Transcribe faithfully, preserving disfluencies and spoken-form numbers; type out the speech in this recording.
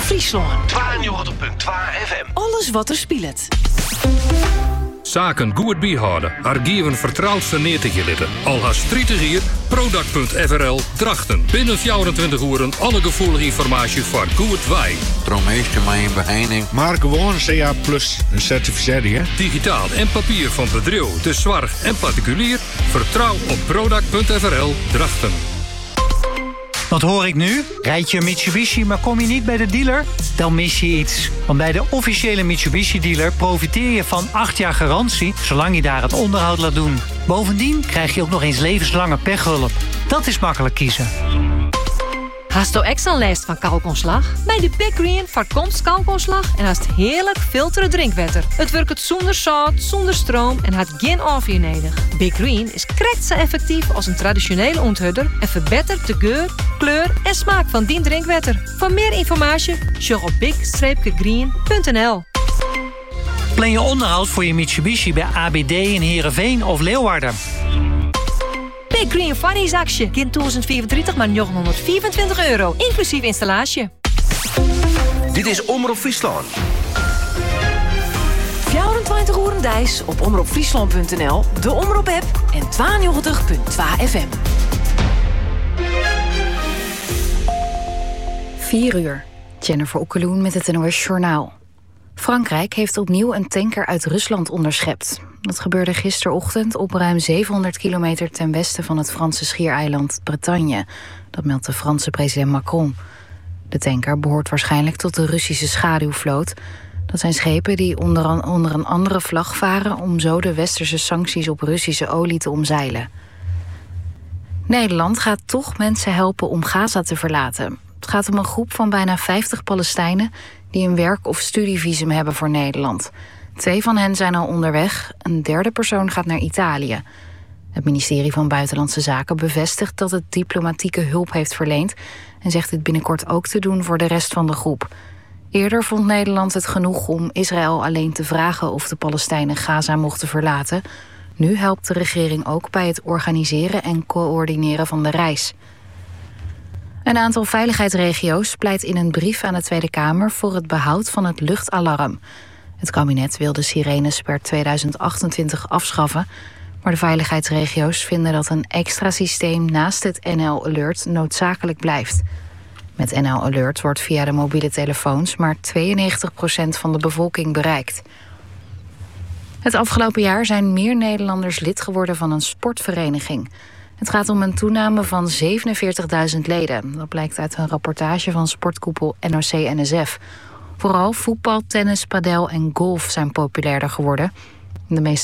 Friesland. tweeënnegentig komma twee F M. Alles wat er speelt. Zaken goed bijhouden. Argieven vertrouwd vernetig litten. Al haast drietig hier. Product punt F R L Drachten. Binnen vierentwintig uur alle gevoelige informatie voor goed wij. Droommeester mijn beheining. Maar gewoon C A plus een certificaat, hè? Digitaal en papier van bedrijf, de zorg en particulier. Vertrouw op Product punt F R L Drachten. Wat hoor ik nu? Rijd je een Mitsubishi, maar kom je niet bij de dealer? Dan mis je iets. Want bij de officiële Mitsubishi-dealer profiteer je van acht jaar garantie, zolang je daar het onderhoud laat doen. Bovendien krijg je ook nog eens levenslange pechhulp. Dat is makkelijk kiezen. Haast ook extra lijst van kalkontslag? Bij de Big Green voorkomt kalkontslag en haast heerlijk filteren drinkwater. Het werkt zonder zout, zonder stroom en had geen afweer nodig. Big Green is krekt zo effectief als een traditionele onthudder en verbetert de geur, kleur en smaak van die drinkwater. Voor meer informatie, check op big green punt n l. Plan je onderhoud voor je Mitsubishi bij A B D in Heerenveen of Leeuwarden. Big Green Funnies-actie. Kind tweeduizend vierentwintig maar negenhonderdvierentwintig euro. Inclusief installatie. Dit is Omroep Friesland. vierentwintig uur dijs op omroep friesland punt n l, de Omroep-app en tweeënnegentig komma twee F M. vier uur. Jennifer Okkeloen met het N O S Journaal. Frankrijk heeft opnieuw een tanker uit Rusland onderschept. Dat gebeurde gisterochtend op ruim zevenhonderd kilometer ten westen van het Franse schiereiland Bretagne. Dat meldt de Franse president Macron. De tanker behoort waarschijnlijk tot de Russische schaduwvloot. Dat zijn schepen die onder een, onder een andere vlag varen om zo de westerse sancties op Russische olie te omzeilen. Nederland gaat toch mensen helpen om Gaza te verlaten. Het gaat om een groep van bijna vijftig Palestijnen die een werk- of studievisum hebben voor Nederland. Twee van hen zijn al onderweg, een derde persoon gaat naar Italië. Het ministerie van Buitenlandse Zaken bevestigt dat het diplomatieke hulp heeft verleend en zegt dit binnenkort ook te doen voor de rest van de groep. Eerder vond Nederland het genoeg om Israël alleen te vragen of de Palestijnen Gaza mochten verlaten. Nu helpt de regering ook bij het organiseren en coördineren van de reis. Een aantal veiligheidsregio's pleit in een brief aan de Tweede Kamer voor het behoud van het luchtalarm. Het kabinet wil de sirenes per tweeduizend achtentwintig afschaffen, maar de veiligheidsregio's vinden dat een extra systeem naast het N L Alert noodzakelijk blijft. Met N L Alert wordt via de mobiele telefoons maar tweeënnegentig procent van de bevolking bereikt. Het afgelopen jaar zijn meer Nederlanders lid geworden van een sportvereniging. Het gaat om een toename van zevenenveertigduizend leden. Dat blijkt uit een rapportage van sportkoepel N O C N S F. Vooral voetbal, tennis, padel en golf zijn populairder geworden. De meeste